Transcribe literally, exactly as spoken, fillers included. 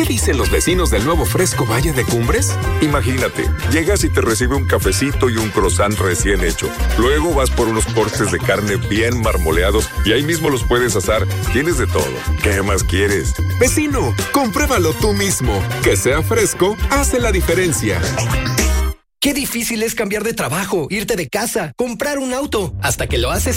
dicen los vecinos del nuevo Fresco Valle de Cumbres? Imagínate, llegas y te recibe un cafecito y un croissant recién hecho. Luego vas por unos cortes de carne bien marmoleados y ahí mismo los puedes asar. Tienes de todo. ¿Qué más quieres? Vecino, compruébalo tú mismo. Que sea fresco hace la diferencia. Qué difícil es cambiar de trabajo, irte de casa, comprar un auto, hasta que lo haces